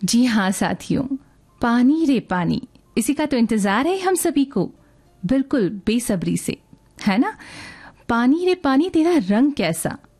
जी हाँ साथियों, पानी रे पानी, इसी का तो इंतजार है हम सभी को, बिल्कुल बेसब्री से, है ना। पानी रे पानी तेरा रंग कैसा,